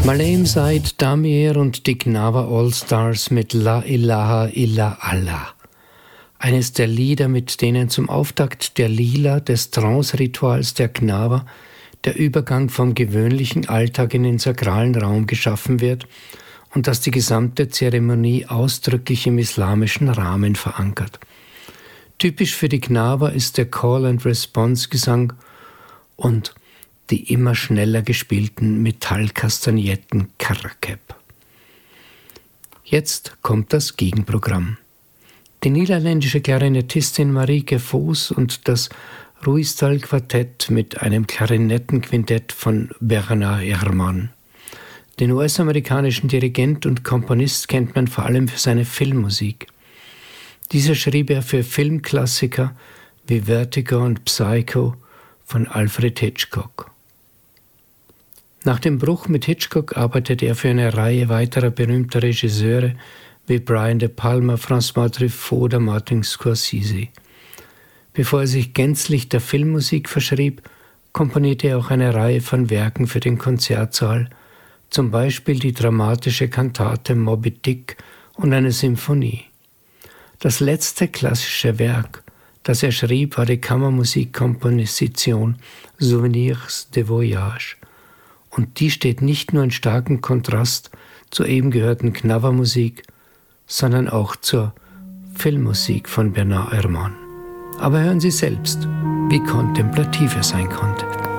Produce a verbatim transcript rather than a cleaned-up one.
Malem Said Damier und die Knawa All-Stars mit La ilaha illa Allah. Eines der Lieder, mit denen zum Auftakt der Lila, des Trance-Rituals der Knawa, der Übergang vom gewöhnlichen Alltag in den sakralen Raum geschaffen wird und das die gesamte Zeremonie ausdrücklich im islamischen Rahmen verankert. Typisch für die Knawa ist der Call-and-Response-Gesang und die immer schneller gespielten Metallkastagnetten Karrakep. Jetzt kommt das Gegenprogramm. Die niederländische Klarinettistin Marieke Vos und das Ruisdael-Quartett mit einem Klarinettenquintett von Bernard Herrmann. Den U S-amerikanischen Dirigent und Komponist kennt man vor allem für seine Filmmusik. Dieser schrieb er für Filmklassiker wie Vertigo und Psycho von Alfred Hitchcock. Nach dem Bruch mit Hitchcock arbeitete er für eine Reihe weiterer berühmter Regisseure wie Brian De Palma, François Truffaut oder Martin Scorsese. Bevor er sich gänzlich der Filmmusik verschrieb, komponierte er auch eine Reihe von Werken für den Konzertsaal, zum Beispiel die dramatische Kantate Moby Dick und eine Symphonie. Das letzte klassische Werk, das er schrieb, war die Kammermusikkomposition Souvenirs de Voyage. Und die steht nicht nur in starkem Kontrast zur eben gehörten Knawa-Musik, sondern auch zur Filmmusik von Bernard Herrmann. Aber hören Sie selbst, wie kontemplativ er sein konnte.